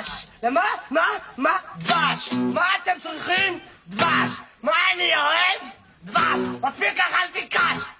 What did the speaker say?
דבש. למה? מה? דבש. מה אתם צריכים? דבש. מה אני אוהב? דבש. מספיק אכלתי קש.